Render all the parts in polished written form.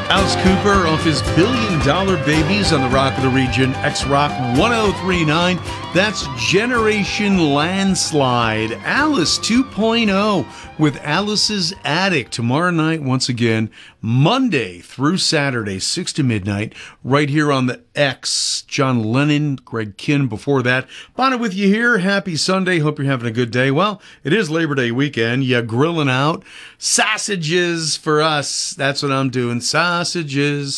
Alice Cooper off his $1 billion babies on the Rock of the Region, X-Rock 1039. That's Generation Landslide. Alice 2.0 with Alice's Attic tomorrow night once again, Monday through Saturday, 6 to midnight, right here on the X. John Lennon, Greg Kinn before that. Bonnet with you here. Happy Sunday. Hope you're having a good day. Well, it is Labor Day weekend. You grilling out. Sausages for us. That's what I'm doing. Sausages.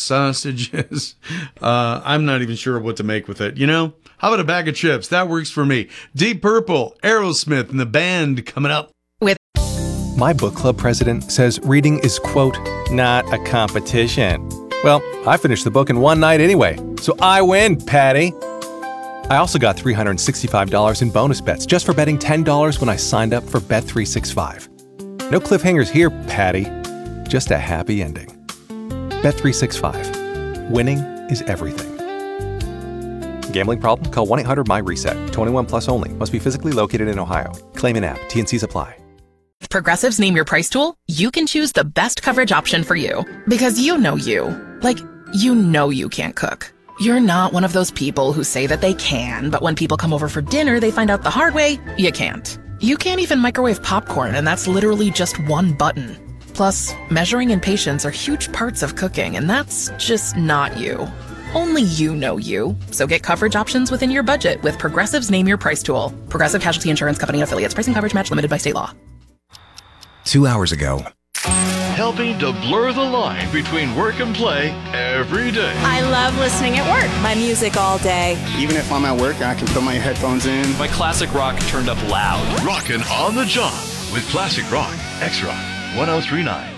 I'm not even sure what to make with it. You know, how about a bag of chips? That works for me. Deep Purple, Aerosmith, and the band coming up. My book club president says reading is, quote, not a competition. Well, I finished the book in one night anyway, so I win, Patty. I also got $365 in bonus bets just for betting $10 when I signed up for Bet365. No cliffhangers here, Patty. Just a happy ending. Bet365. Winning is everything. Gambling problem? Call 1-800-MY-RESET. 21 plus only. Must be physically located in Ohio. Claim in app. T&Cs apply. With Progressive's Name Your Price tool, you can choose the best coverage option for you. Because you know you. Like, you know you can't cook. You're not one of those people who say that they can, but when people come over for dinner, they find out the hard way, you can't. You can't even microwave popcorn, and that's literally just one button. Plus, measuring and patience are huge parts of cooking, and that's just not you. Only you know you. So get coverage options within your budget with Progressive's Name Your Price tool. Progressive Casualty Insurance Company and affiliates. Pricing coverage match limited by state law. 2 hours ago. Helping to blur the line between work and play every day. I love listening at work. My music all day. Even if I'm at work, I can put my headphones in. My classic rock turned up loud. Rockin' on the job with Classic Rock, X-Rock 1039.